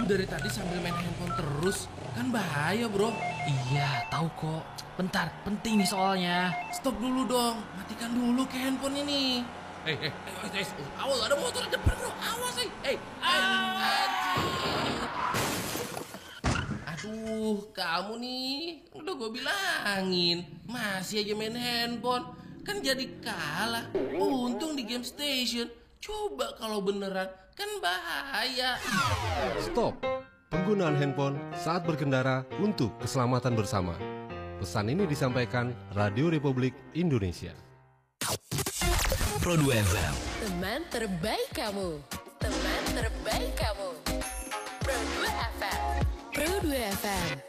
dari tadi sambil main handphone terus? Kan bahaya, bro. Iya, tahu kok. Bentar, penting nih soalnya. Stop dulu dong. Matikan dulu ke handphone ini. Awas, ada motor di depan, bro. Awas, Aduh, kamu nih. Udah gue bilangin. Masih aja main handphone. Kan jadi kalah. Untung di game station. Coba kalau beneran, kan bahaya. Stop. Penggunaan handphone saat berkendara untuk keselamatan bersama. Pesan ini disampaikan Radio Republik Indonesia. Pro 2 FM. Teman terbaik kamu. Teman terbaik kamu. Pro 2 FM. Pro 2 FM.